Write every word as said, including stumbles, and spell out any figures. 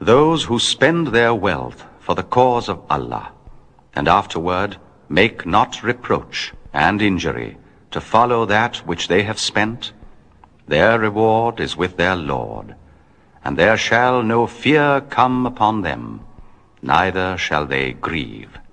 Those who spend their wealth for the cause of Allah, and afterward make not reproach and injury to follow that which they have spent, their reward is with their Lord, and there shall no fear come upon them, neither shall they grieve.